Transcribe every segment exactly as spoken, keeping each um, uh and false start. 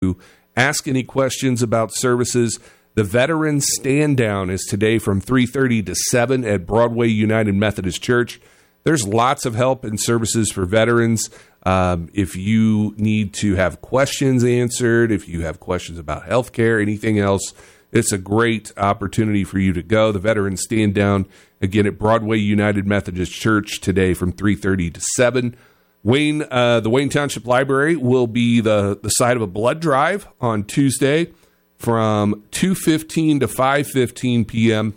ask any questions about services. The Veterans Stand Down is today from three thirty to seven at Broadway United Methodist Church. There's lots of help and services for veterans. Um, if you need to have questions answered, if you have questions about health care, anything else, it's a great opportunity for you to go. The Veterans Stand Down, again, at Broadway United Methodist Church today from three thirty to seven. Wayne, uh, the Wayne Township Library will be the, the site of a blood drive on Tuesday from two fifteen to five fifteen p.m.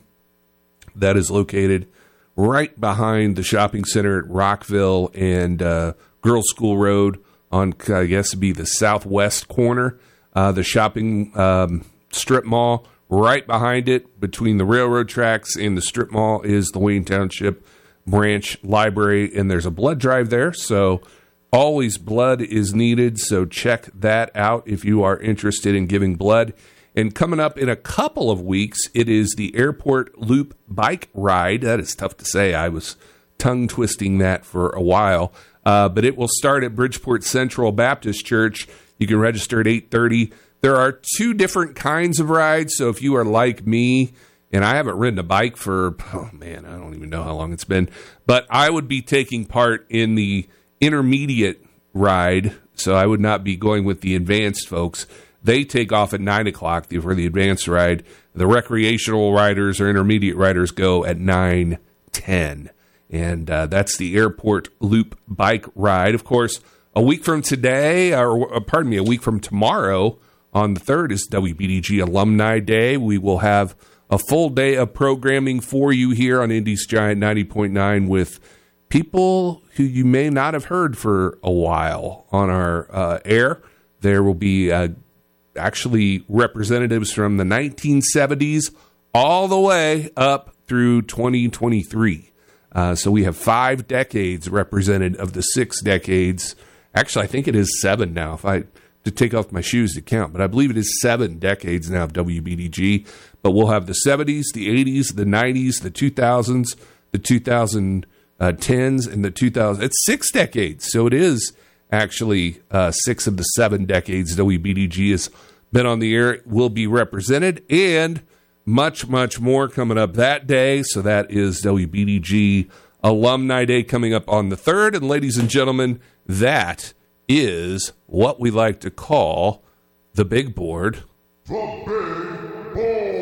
That is located right behind the shopping center at Rockville and uh, Girls School Road on, I guess, it'd be the southwest corner. Uh, the shopping um, strip mall right behind it, between the railroad tracks and the strip mall, is the Wayne Township Branch Library, and there's a blood drive there, so always blood is needed, so check that out if you are interested in giving blood. And coming up in a couple of weeks, it is the Airport Loop Bike Ride. That is tough to say. I was tongue-twisting that for a while, uh, but it will start at Bridgeport Central Baptist Church. You can register at eight thirty. There are two different kinds of rides, so if you are like me, and I haven't ridden a bike for, oh man, I don't even know how long it's been. But I would be taking part in the intermediate ride, so I would not be going with the advanced folks. They take off at nine o'clock for the advanced ride. The recreational riders or intermediate riders go at nine ten. And uh, that's the Airport Loop Bike Ride. Of course, a week from today, or pardon me, a week from tomorrow on the third is W B D G Alumni Day. We will have a full day of programming for you here on Indy's Giant ninety point nine with people who you may not have heard for a while on our uh, air. There will be uh, actually representatives from the nineteen seventies all the way up through twenty twenty-three. Uh, so we have five decades represented of the six decades. Actually, I think it is seven now, if I to take off my shoes to count, but I believe it is seven decades now of W B D G. But we'll have the seventies, the eighties, the nineties, the two thousands, the twenty tens, and the two thousands. It's six decades, so it is actually uh, six of the seven decades W B D G has been on the air, will be represented, and much, much more coming up that day. So that is W B D G Alumni Day coming up on the third. And ladies and gentlemen, that is what we like to call the big board. The big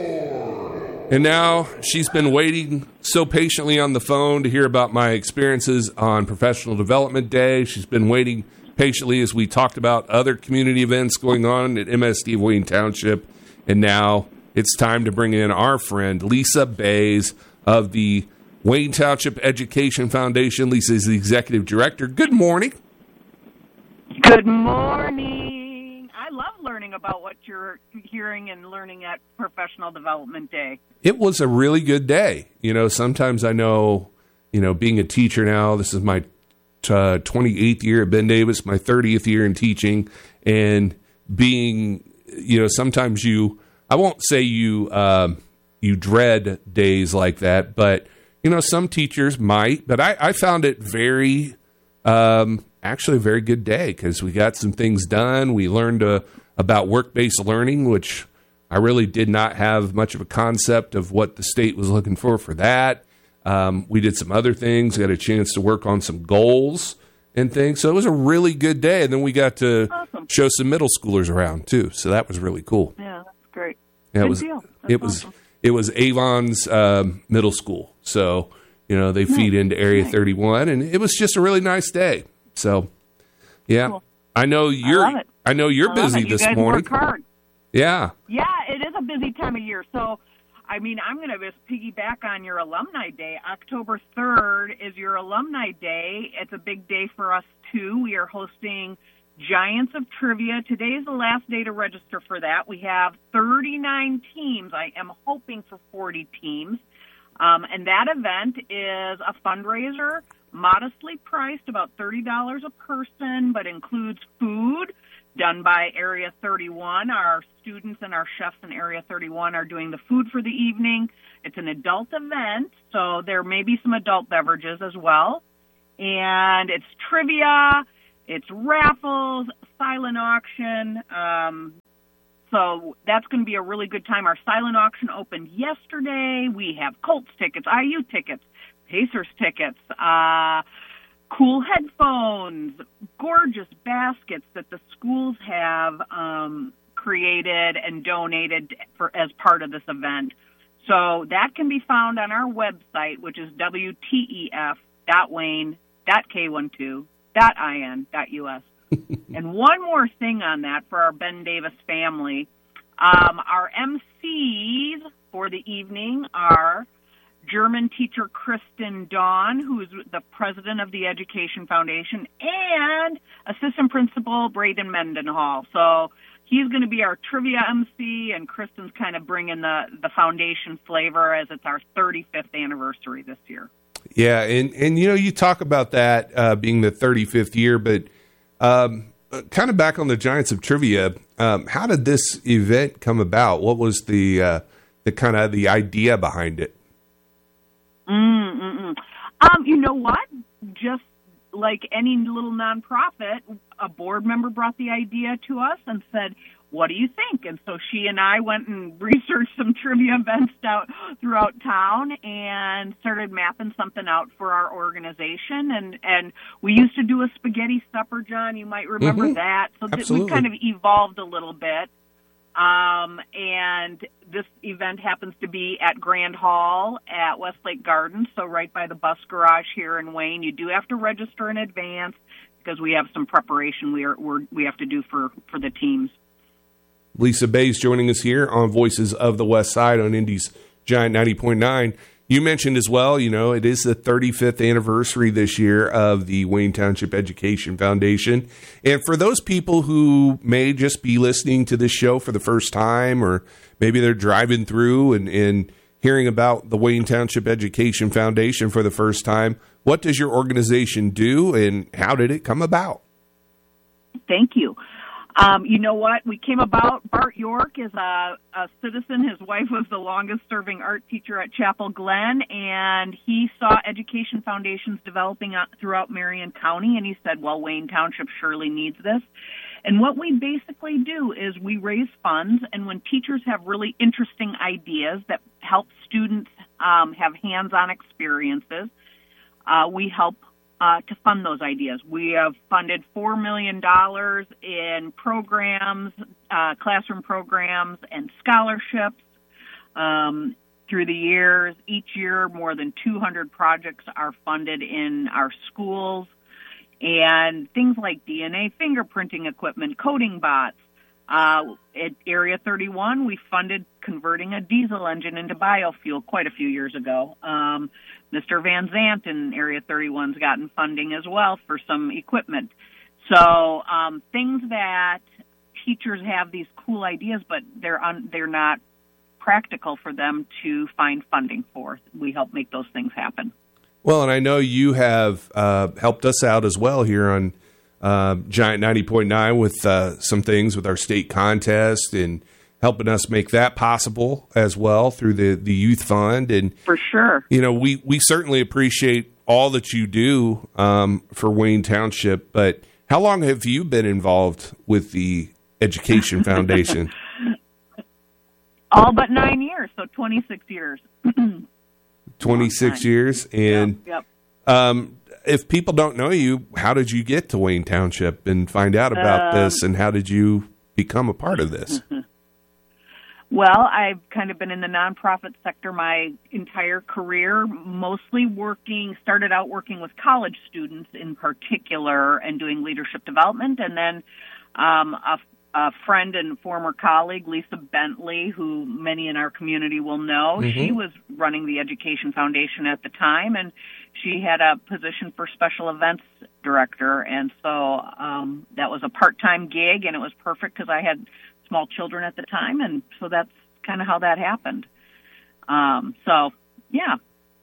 board. And now she's been waiting so patiently on the phone to hear about my experiences on Professional Development Day. She's been waiting patiently as we talked about other community events going on at M S D of Wayne Township. And now it's time to bring in our friend Lisa Bays of the Wayne Township Education Foundation. Lisa is the executive director. Good morning. Good morning. I love learning about what you're hearing and learning at Professional Development Day. It was a really good day. You know, sometimes I know, you know, being a teacher now, this is my uh, twenty-eighth year at Ben Davis, my thirtieth year in teaching, and being, you know, sometimes you, I won't say you, um, you dread days like that, but, you know, some teachers might, but I, I found it very, um, actually a very good day because we got some things done. We learned uh, about work-based learning, which I really did not have much of a concept of what the state was looking for for that. Um, we did some other things, got a chance to work on some goals and things. So it was a really good day. And then we got to awesome. show some middle schoolers around too. So that was really cool. Yeah, that's great. Yeah, good it was, deal. That's it was, awesome. it was Avon's um, middle school. So, you know, they nice. feed into Area nice. thirty-one, and it was just a really nice day. So, yeah, cool. I know you're. I, I know you're I busy you this guys morning. Work hard. Yeah. Yeah, it is a busy time of year. So, I mean, I'm going to just piggyback on your Alumni Day. October third is your Alumni Day. It's a big day for us too. We are hosting Giants of Trivia. Today is the last day to register for that. We have thirty-nine teams. I am hoping for forty teams. Um, and that event is a fundraiser, modestly priced, about thirty dollars a person, but includes food done by Area thirty-one. Our students and our chefs in Area thirty-one are doing the food for the evening. It's an adult event, so there may be some adult beverages as well. And it's trivia. It's raffles, silent auction. Um, so that's going to be a really good time. Our silent auction opened yesterday. We have Colts tickets, I U tickets, Pacers tickets, uh, cool headphones, gorgeous baskets that the schools have um, created and donated for as part of this event. So that can be found on our website, which is W T E F dot Wayne dot K twelve dot I N dot U S. And one more thing on that for our Ben Davis family. Um, our M Cs for the evening are German teacher Kristen Dawn, who's the president of the Education Foundation, and assistant principal Braden Mendenhall. So he's going to be our trivia M C, and Kristen's kind of bringing the, the foundation flavor as it's our thirty-fifth anniversary this year. Yeah, and, and you know, you talk about that uh, being the thirty-fifth year, but um, kind of back on the Giants of Trivia, um, how did this event come about? What was the uh, the kind of the idea behind it? Mm-mm-mm. Um, you know what? Just like any little nonprofit, a board member brought the idea to us and said, what do you think? And so she and I went and researched some trivia events out throughout town and started mapping something out for our organization. And, and we used to do a spaghetti supper, John. You might remember mm-hmm. that. So th- we kind of evolved a little bit. Um, and this event happens to be at Grand Hall at Westlake Gardens, so right by the bus garage here in Wayne. You do have to register in advance because we have some preparation we are we're, we have to do for, for the teams. Lisa Bays joining us here on Voices of the West Side on Indy's Giant ninety point nine. You mentioned as well, you know, it is the thirty-fifth anniversary this year of the Wayne Township Education Foundation. And for those people who may just be listening to this show for the first time, or maybe they're driving through and, and hearing about the Wayne Township Education Foundation for the first time, what does your organization do and how did it come about? Thank you. Um, you know what? We came about, Bart York is a, a citizen. His wife was the longest-serving art teacher at Chapel Glen, and he saw education foundations developing throughout Marion County, and he said, well, Wayne Township surely needs this. And what we basically do is we raise funds, and when teachers have really interesting ideas that help students um, have hands-on experiences, uh, we help Uh, to fund those ideas. We have funded four million dollars in programs, uh, classroom programs, and scholarships um, through the years. Each year, more than two hundred projects are funded in our schools, and things like D N A fingerprinting equipment, coding bots. Uh, at Area thirty-one, we funded converting a diesel engine into biofuel quite a few years ago. Um, Mister Van Zant in Area thirty-one's gotten funding as well for some equipment. So um, things that teachers have these cool ideas, but they're un- they're not practical for them to find funding for. We help make those things happen. Well, and I know you have uh, helped us out as well here on Uh, Giant ninety point nine with uh, some things with our state contest and helping us make that possible as well through the, the youth fund. And for sure, you know, we, we certainly appreciate all that you do um, for Wayne Township. But how long have you been involved with the Education Foundation? All but nine years, so twenty-six years. twenty-six years. And yep, yep. Um, if people don't know you, how did you get to Wayne Township and find out about um, this, and how did you become a part of this? Well, I've kind of been in the nonprofit sector my entire career, mostly working, started out working with college students in particular and doing leadership development, and then um, a, a friend and former colleague, Lisa Bentley, who many in our community will know, mm-hmm. she was running the Education Foundation at the time, and she had a position for special events director, and so um, that was a part-time gig, and it was perfect because I had small children at the time, and so that's kind of how that happened. Um, so, yeah.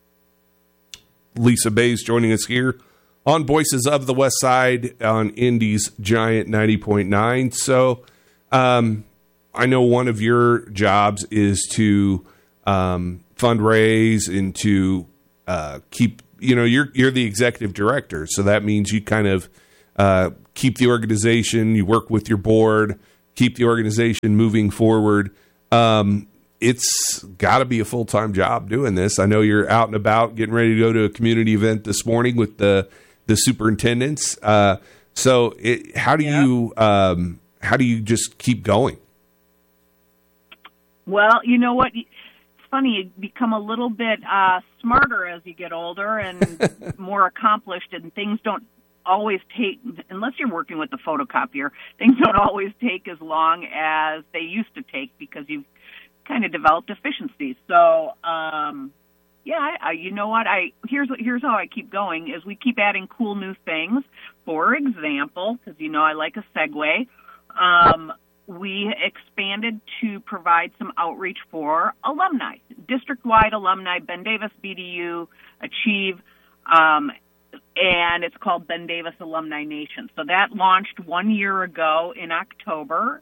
Lisa Bays joining us here on Voices of the West Side on Indy's Giant ninety point nine. So um, I know one of your jobs is to um, fundraise and to uh, keep, you know, you're you're the executive director, so that means you kind of uh, keep the organization, you work with your board, keep the organization moving forward. Um, it's got to be a full-time job doing this. I know you're out and about getting ready to go to a community event this morning with the, the superintendents. Uh, so it, how do yeah. you, um, how do you just keep going? Well, you know what? It's funny, you become a little bit uh, smarter as you get older and more accomplished, and things don't always take, unless you're working with the photocopier, things don't always take as long as they used to take because you've kind of developed efficiencies. So, um, yeah, I, I, you know what? I here's what here's how I keep going: is we keep adding cool new things. For example, because you know I like a segue. Um, we expanded to provide some outreach for alumni, district-wide alumni, Ben Davis, B D U, Achieve, um, and it's called Ben Davis Alumni Nation. So that launched one year ago in October,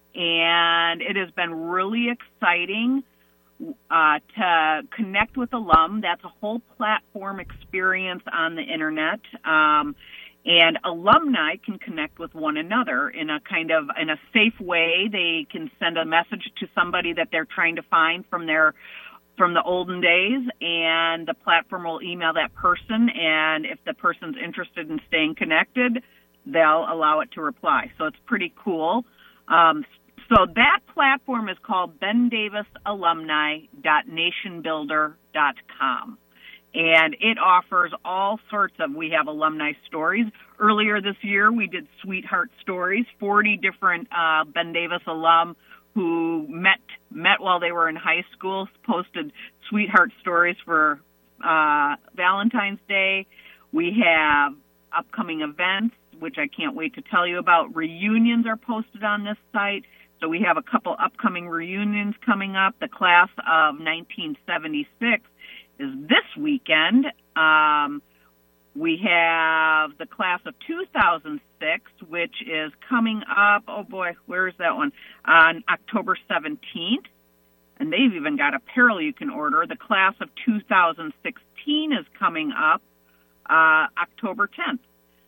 and it has been really exciting uh, to connect with alum. That's a whole platform experience on the internet. Um, And alumni can connect with one another in a kind of, in a safe way. They can send a message to somebody that they're trying to find from their, from the olden days, and the platform will email that person, and if the person's interested in staying connected, they'll allow it to reply. So it's pretty cool. Um, so that platform is called ben davis alumni dot nation builder dot com. And it offers all sorts of, we have alumni stories. Earlier this year, we did Sweetheart Stories, forty different uh, Ben Davis alum who met met while they were in high school, posted Sweetheart Stories for uh, Valentine's Day. We have upcoming events, which I can't wait to tell you about. Reunions are posted on this site. So we have a couple upcoming reunions coming up. The class of nineteen seventy-six is this weekend. Um, we have the class of two thousand six, which is coming up, oh boy, where's that one? On October seventeenth. And they've even got apparel you can order. The class of two thousand sixteen is coming up uh, October tenth.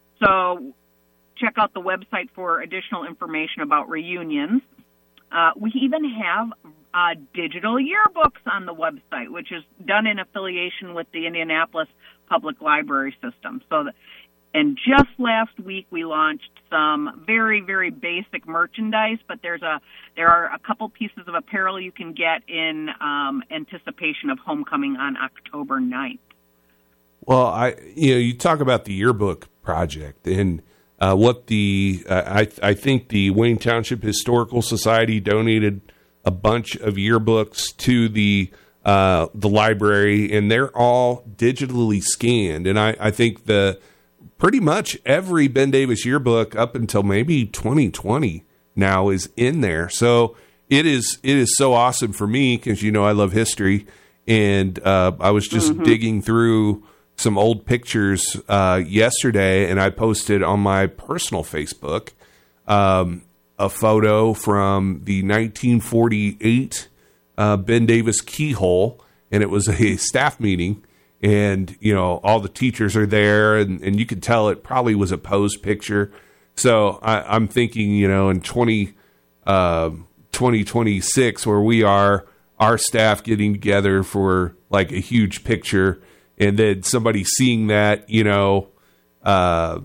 So check out the website for additional information about reunions. Uh, we even have uh, digital yearbooks on the website, which is done in affiliation with the Indianapolis Public Library System. So, that, and just last week we launched some very, very basic merchandise, but there's a there are a couple pieces of apparel you can get in um, anticipation of homecoming on October ninth. Well, I you know you talk about the yearbook project and. Uh, what the uh, I I think the Wayne Township Historical Society donated a bunch of yearbooks to the uh, the library, and they're all digitally scanned. And I, I think the pretty much every Ben Davis yearbook up until maybe twenty twenty now is in there. So it is it is so awesome for me because you know I love history, and uh, I was just mm-hmm. digging through some old pictures uh, yesterday, and I posted on my personal Facebook um, a photo from the nineteen forty-eight uh, Ben Davis Keyhole, and it was a staff meeting, and you know all the teachers are there, and, and you could tell it probably was a posed picture. So I, I'm thinking, you know, in twenty, uh, twenty twenty-six, where we are, our staff getting together for like a huge picture. And then somebody seeing that, you know, uh,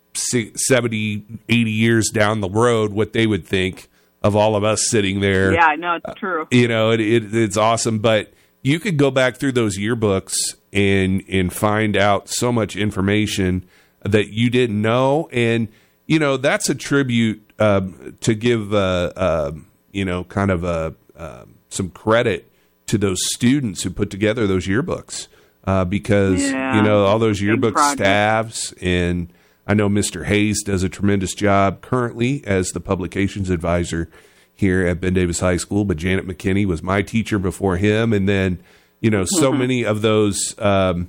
seventy, eighty years down the road, what they would think of all of us sitting there. Yeah, no, it's true. Uh, you know, it, it, it's awesome. But you could go back through those yearbooks and and find out so much information that you didn't know. And, you know, that's a tribute um, to give, uh, uh, you know, kind of a, uh, some credit to those students who put together those yearbooks. Uh, because, yeah, you know, all those yearbook staffs, and I know Mister Hayes does a tremendous job currently as the publications advisor here at Ben Davis High School, but Janet McKinney was my teacher before him. And then, you know, so mm-hmm. many of those, um,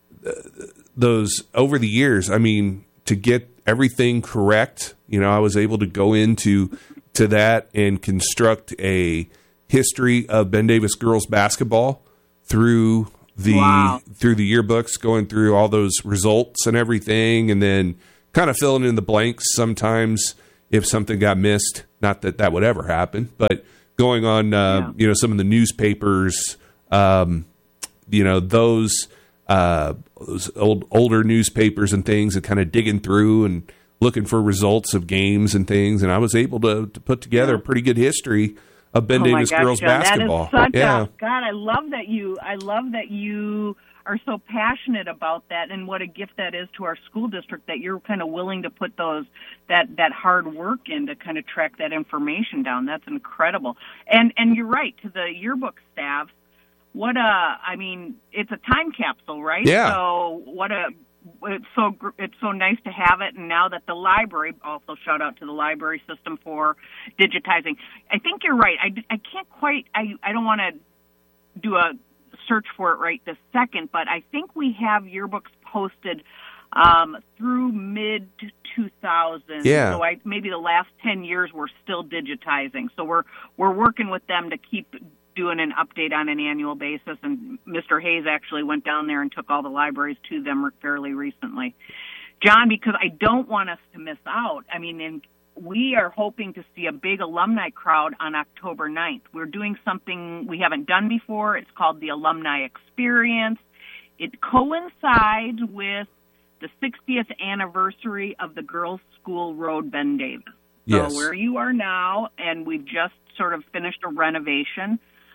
those over the years, I mean, to get everything correct, you know, I was able to go into to that and construct a history of Ben Davis girls basketball through the wow. through the yearbooks, going through all those results and everything, and then kind of filling in the blanks sometimes if something got missed. Not that that would ever happen, but going on, uh, yeah. you know, some of the newspapers, um, you know, those, uh, those old older newspapers and things, and kind of digging through and looking for results of games and things. And I was able to, to put together a pretty good history of Ben oh Davis gosh, girls John, basketball. That is such yeah. a, God, I love that you, I love that you are so passionate about that, and what a gift that is to our school district, that you're kind of willing to put those, that, that hard work in to kind of track that information down. That's incredible. And, and you're right, to the yearbook staff, what a, I mean, it's a time capsule, right? Yeah. So what a, it's so, it's so nice to have it. And now that the library, also shout out to the library system for digitizing. I think you're right. I, I can't quite, I, I don't want to do a search for it right this second, but I think we have yearbooks posted um, through mid two thousands. Yeah. So I, maybe the last ten years we're still digitizing. So we're we're working with them to keep doing an update on an annual basis. And Mister Hayes actually went down there and took all the libraries to them fairly recently. John, because I don't want us to miss out. I mean, in we are hoping to see a big alumni crowd on October ninth. We're doing something we haven't done before. It's called the Alumni Experience. It coincides with the sixtieth anniversary of the Girls School Road Ben Davis. So yes. where you are now, and we've just sort of finished a renovation,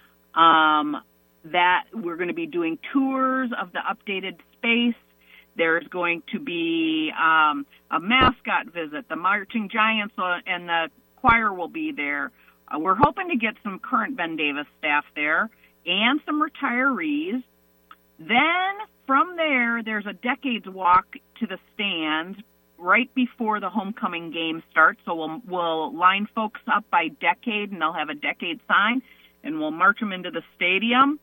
um, that we're going to be doing tours of the updated space. There's going to be um, a mascot visit. The Marching Giants and the choir will be there. Uh, we're hoping to get some current Ben Davis staff there and some retirees. Then from there, there's a decades walk to the stands right before the homecoming game starts. So we'll, we'll line folks up by decade, and they'll have a decade sign, and we'll march them into the stadium.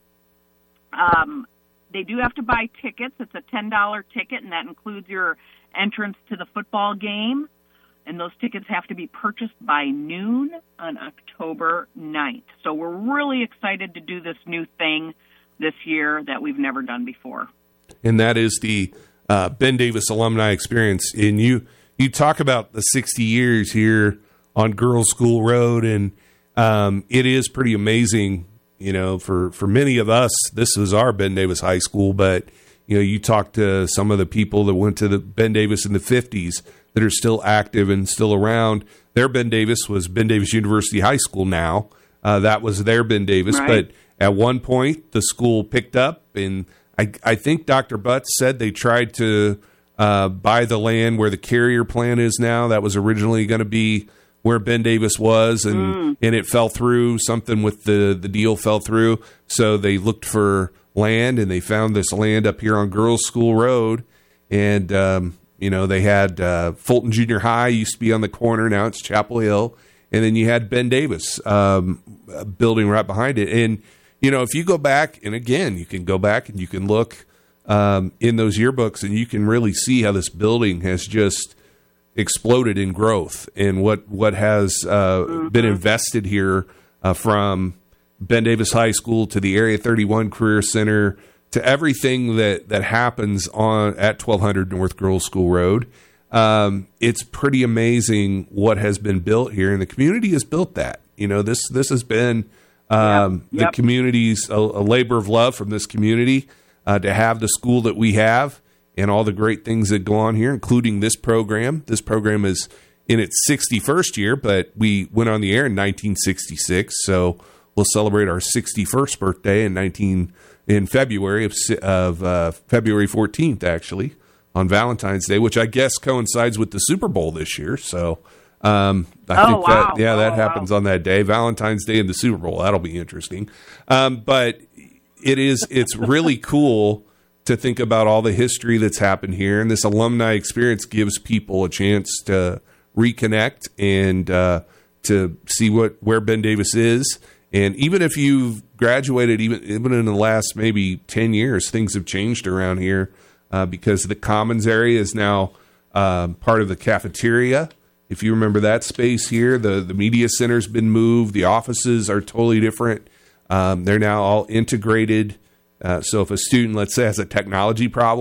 Um, They do have to buy tickets. It's a ten dollars ticket, and that includes your entrance to the football game. And those tickets have to be purchased by noon on October ninth. So we're really excited to do this new thing this year that we've never done before. And that is the uh, Ben Davis Alumni Experience. And you, you talk about the sixty years here on Girls School Road, and um, it is pretty amazing. You know, for, for many of us, this was our Ben Davis High School, but, you know, you talk to some of the people that went to the Ben Davis in the fifties that are still active and still around. Their Ben Davis was Ben Davis University High School now. Uh, that was their Ben Davis. Right. But at one point, the school picked up, and I, I think Doctor Butts said they tried to uh, buy the land where the Carrier plant is now. That was originally going to be where Ben Davis was, and, mm. and it fell through. Something with the, the deal fell through. So they looked for land, and they found this land up here on Girls School Road. And, um, you know, they had uh, Fulton Junior High used to be on the corner. Now it's Chapel Hill. And then you had Ben Davis um, building right behind it. And, you know, if you go back, and again, you can go back and you can look um, in those yearbooks, and you can really see how this building has just exploded in growth, and what what has uh, mm-hmm. been invested here uh, from Ben Davis High School to the Area thirty-one Career Center to everything that that happens on at twelve hundred North Girls School Road. Um, it's pretty amazing what has been built here, and the community has built that. You know, this this has been um, yep. Yep. the community's a, a labor of love from this community uh, to have the school that we have. And all the great things that go on here, including this program. This program is in its sixty-first year, but we went on the air in nineteen sixty-six, so we'll celebrate our sixty-first birthday in nineteen in February of of uh, February fourteenth, actually, on Valentine's Day, which I guess coincides with the Super Bowl this year. So um, I oh, think wow. that yeah, oh, that happens wow. on that day, Valentine's Day and the Super Bowl. That'll be interesting. Um, but it is it's really cool to think about all the history that's happened here. And this alumni experience gives people a chance to reconnect and uh, to see what where Ben Davis is. And even if you've graduated, even, even in the last maybe ten years, things have changed around here uh, because the Commons area is now um, part of the cafeteria. If you remember that space here, the, the media center's been moved. The offices are totally different. Um, they're now all integrated. Uh, so if a student, let's say, has a technology problem,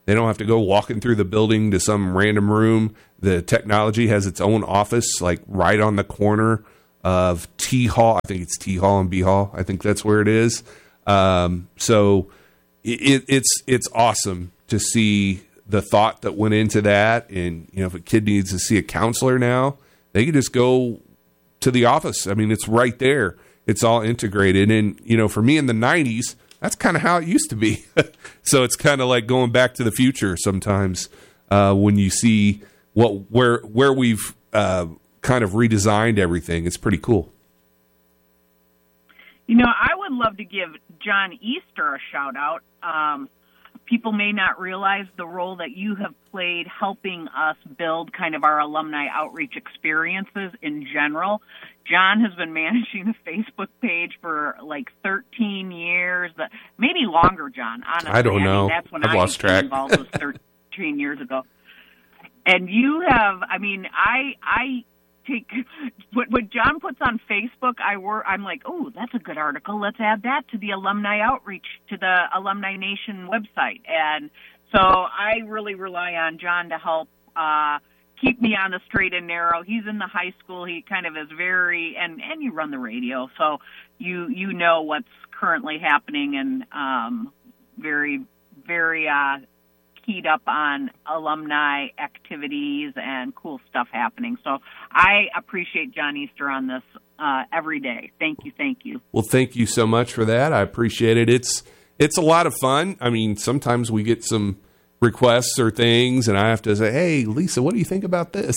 They don't have to go walking through the building to some random room. The technology has its own office, like right on the corner of T Hall. I think it's T Hall and B Hall. I think that's where it is. Um, so it, it's it's awesome to see the thought that went into that. And you know, if a kid needs to see a counselor now, they can just go to the office. I mean, it's right there. It's all integrated. And you know, for me in the nineties, that's kind of how it used to be. So it's kind of like going back to the future sometimes uh, when you see what where where we've uh, kind of redesigned everything. It's pretty cool. You know, I would love to give John Easter a shout out. Um, people may not realize the role that you have played helping us build kind of our alumni outreach experiences in general. John has been managing the Facebook page for like thirteen years, maybe longer, John, honestly. I don't know. I mean, that's when I've I lost track. involved was thirteen years ago. And you have, I mean, I I take, what, what John puts on Facebook, I work, I'm like, oh, that's a good article. Let's add that to the alumni outreach, to the Alumni Nation website. And so I really rely on John to help uh, keep me on the straight and narrow. He's in the high school. He kind of is very, and, and you run the radio, so you you know what's currently happening, and um, very, very uh, keyed up on alumni activities and cool stuff happening. So I appreciate John Easter on this uh, every day. Thank you, thank you. Well, thank you so much for that. I appreciate it. It's it's a lot of fun. I mean, sometimes we get some requests or things, and I have to say, hey, Lisa, what do you think about this?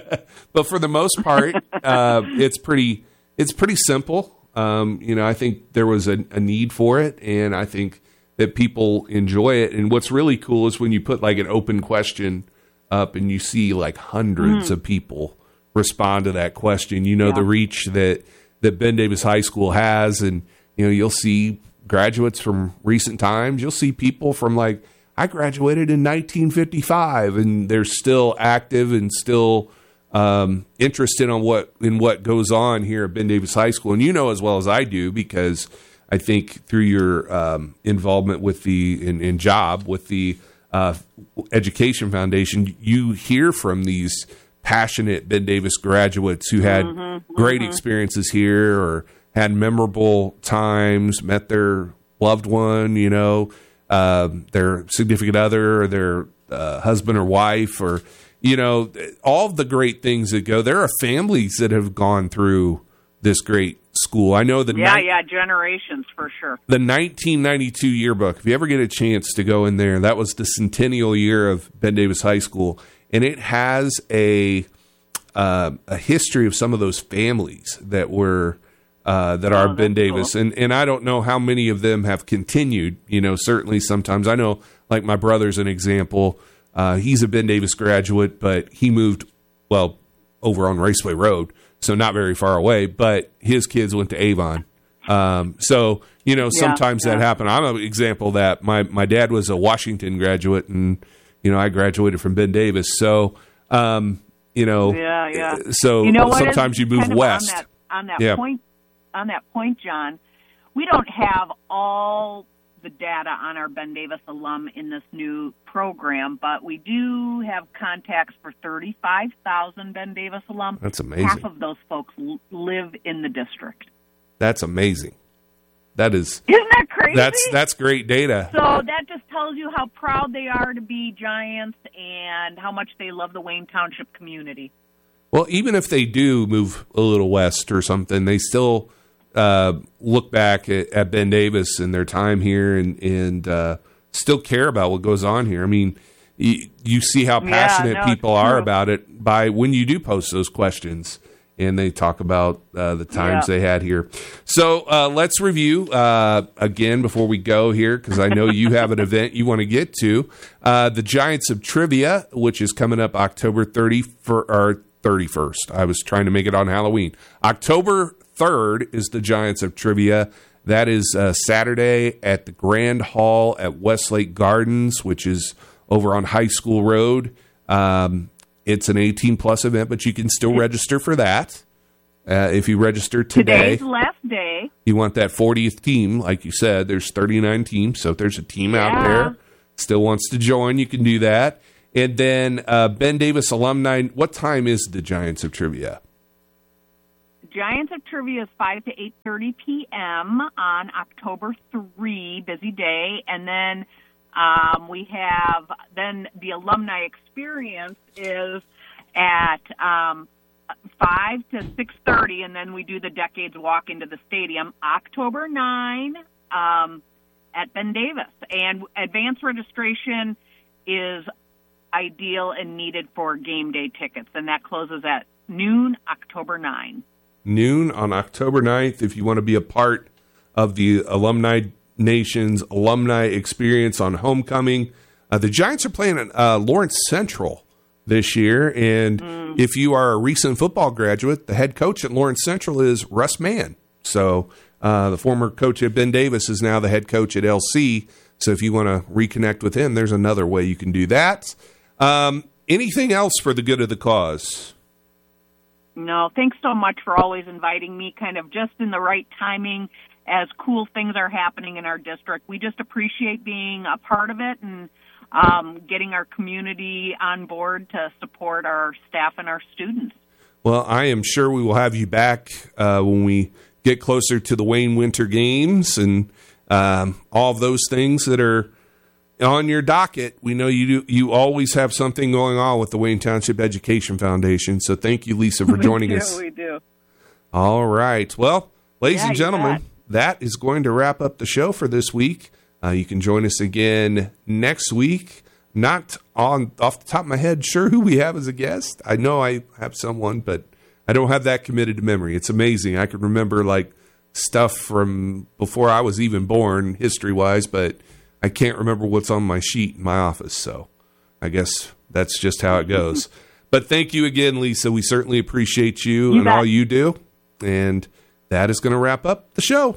But for the most part, uh, it's pretty it's pretty simple. Um, you know, I think there was a, a need for it, and I think that people enjoy it. And what's really cool is when you put like an open question up and you see like hundreds mm. of people respond to that question. You know, yeah. the reach that, that Ben Davis High School has, and, you know, you'll see graduates from recent times. You'll see people from like, I graduated in nineteen fifty-five, and they're still active and still um, interested on what in what goes on here at Ben Davis High School. And you know as well as I do, because I think through your um, involvement with the in, in job with the uh, Education Foundation, you hear from these passionate Ben Davis graduates who had mm-hmm, great mm-hmm. experiences here or had memorable times, met their loved one, you know, uh, their significant other, or their uh, husband or wife, or, you know, all of the great things that go. There are families that have gone through this great school. I know the yeah, ni- yeah, generations for sure. The nineteen ninety-two yearbook. If you ever get a chance to go in there, that was the centennial year of Ben Davis High School, and it has a uh, a history of some of those families that were uh, that are oh, Ben Davis, cool. and and I don't know how many of them have continued. You know, certainly sometimes I know, like my brother's an example. Uh, he's a Ben Davis graduate, but he moved well over on Raceway Road. So not very far away, but his kids went to Avon. Um, so, you know, sometimes yeah, yeah. that happened. I'm an example of that. My, my dad was a Washington graduate, and, you know, I graduated from Ben Davis. So, um, you know, yeah, yeah. so you know sometimes you move kind of west. On that, on that yeah. point, on that point, John, we don't have all the data on our Ben Davis alum in this new program, but we do have contacts for thirty-five thousand Ben Davis alum. That's amazing. Half of those folks l- live in the district. That's amazing. That is. Isn't that crazy? That's that's great data. So that just tells you how proud they are to be Giants and how much they love the Wayne Township community. Well, even if they do move a little west or something, they still uh, look back at, at Ben Davis and their time here, and and uh, still care about what goes on here. I mean, you, you see how passionate yeah, no, people are about it by when you do post those questions, and they talk about uh, the times yeah. they had here. So uh, let's review uh, again before we go here, because I know you have an event you want to get to. Uh, the Giants of Trivia, which is coming up October thirtieth or thirty-first. I was trying to make it on Halloween. October third is the Giants of Trivia. That is uh, Saturday at the Grand Hall at Westlake Gardens, which is over on High School Road. Um, it's an eighteen plus event, but you can still register for that. Uh, if you register today. Today's last day. You want that fortieth team, like you said. There's thirty-nine teams, so if there's a team yeah. out there still wants to join, you can do that. And then uh, Ben Davis alumni, what time is the Giants of Trivia? Giants of Trivia is five to eight thirty p.m. on October third, busy day. And then um, we have, then the alumni experience is at um, five to six thirty, and then we do the Decades Walk into the stadium, October ninth um, at Ben Davis. And advance registration is ideal and needed for game day tickets, and that closes at noon, October ninth. Noon on October ninth, if you want to be a part of the Alumni Nation's alumni experience on homecoming. Uh, the Giants are playing at uh, Lawrence Central this year, and mm. if you are a recent football graduate, the head coach at Lawrence Central is Russ Mann. So uh, the former coach at Ben Davis is now the head coach at L C, so if you want to reconnect with him, there's another way you can do that. Um, anything else for the good of the cause? No, thanks so much for always inviting me, kind of just in the right timing as cool things are happening in our district. We just appreciate being a part of it and um, getting our community on board to support our staff and our students. Well, I am sure we will have you back uh, when we get closer to the Wayne Winter Games and um, all of those things that are on your docket. We know you do, you always have something going on with the Wayne Township Education Foundation. So thank you, Lisa, for joining we do, us. We do. All right. Well, ladies yeah, and gentlemen, that is going to wrap up the show for this week. Uh, you can join us again next week. Not on off the top of my head sure who we have as a guest. I know I have someone, but I don't have that committed to memory. It's amazing. I can remember like stuff from before I was even born, history-wise, but I can't remember what's on my sheet in my office, so I guess that's just how it goes. But thank you again, Lisa. We certainly appreciate you, you and bet. all you do. And that is going to wrap up the show.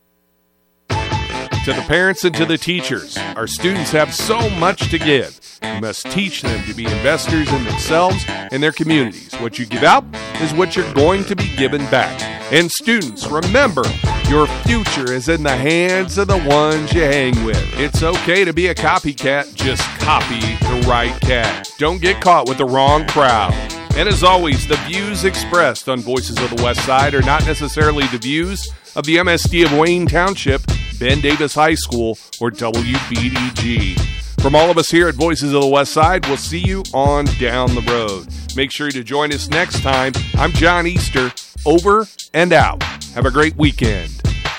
To the parents and to the teachers, our students have so much to give. You must teach them to be investors in themselves and their communities. What you give out is what you're going to be given back. And students, remember, your future is in the hands of the ones you hang with. It's okay to be a copycat, just copy the right cat. Don't get caught with the wrong crowd. And as always, the views expressed on Voices of the West Side are not necessarily the views of the M S D of Wayne Township, Ben Davis High School, or W B D G. From all of us here at Voices of the West Side, we'll see you on down the road. Make sure to join us next time. I'm John Easter, over and out. Have a great weekend.